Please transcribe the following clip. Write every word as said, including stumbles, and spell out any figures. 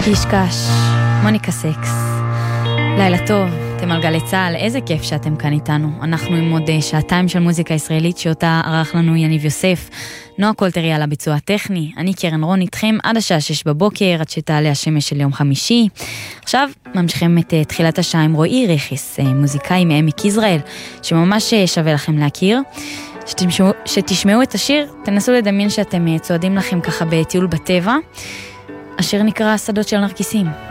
קישקש, מוניקה סקס. לילה טוב, אתם על גלי צהל, איזה כיף שאתם כאן איתנו. אנחנו עם עוד שעתיים של מוזיקה ישראלית שאותה ערך לנו יניב יוסף. נועה קולטרי על הביצוע הטכני, אני קרן רון איתכם עד השעה שש בבוקר, עד שתעלה השמש של יום חמישי. עכשיו ממשיכים את תחילת השעה עם רועי רכס, מוזיקאי מעמק יזרעאל, שממש שווה לכם להכיר. שתשמעו, שתשמעו את השיר, תנסו לדמיין שאתם צועדים לכם ככה בטיול בטבע. השיר נקרא שדות של נרקיסים.